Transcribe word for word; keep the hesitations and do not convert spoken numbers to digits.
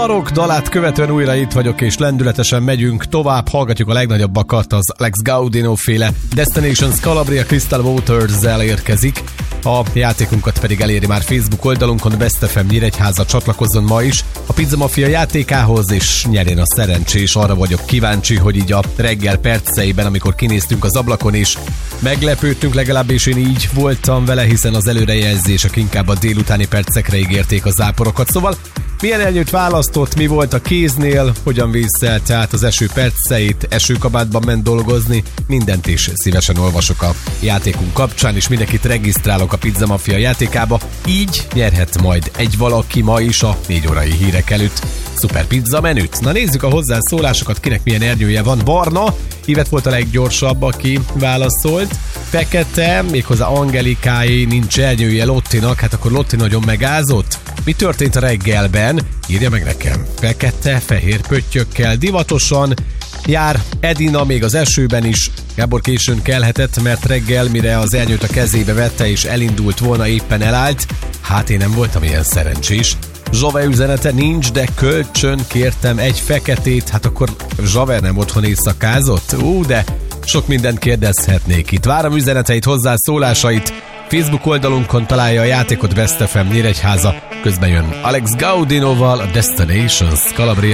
A rock dalát követően újra itt vagyok, és lendületesen megyünk tovább, hallgatjuk a legnagyobbakat, az Alex Gaudino féle Destination Calabria Crystal Waters-zel érkezik. A játékunkat pedig eléri már Facebook oldalunkon, Best ef em Nyíregyháza, csatlakozzon ma is a Pizza Mafia játékához, és nyerjen a szerencsés. Arra vagyok kíváncsi, hogy így a reggel perceiben, amikor kinéztünk az ablakon is, meglepődtünk, legalábbis én így voltam vele, hiszen az előrejelzések inkább a délutáni percekre ígérték a záporokat. Szóval milyen elnyőt választott, mi volt a kéznél, hogyan vészelte át az eső perceit, esőkabátban ment dolgozni, mindent is szívesen olvasok a játékunk kapcsán, és mindenkit regisztrálok a Pizza Mafia játékába, így nyerhet majd egy valaki ma is a négy órai hírek előtt szuper pizza menüt. Na nézzük a hozzászólásokat, kinek milyen ernyője van. Barna, Ivet volt a leggyorsabb, aki válaszolt. Fekete, méghozzá Angelikáé, nincs ernyője Lottinak, hát akkor Lotti nagyon megázott. Mi történt a reggelben? Írja meg nekem. Fekete, fehér pöttyökkel, divatosan jár Edina még az esőben is. Gábor későn kelhetett, mert reggel, mire az ernyőt a kezébe vette és elindult volna, éppen elállt. Hát én nem voltam ilyen szerencsés. Zsaver üzenete nincs, de kölcsön kértem egy feketét. Hát akkor Zsaver nem otthon éjszakázott? Ú, de sok mindent kérdezhetnék itt. Várom üzeneteit, hozzászólásait. Facebook oldalunkon találja a játékot Best ef em Nyíregyháza. Közben jön Alex Gaudinoval a Destination Calabria.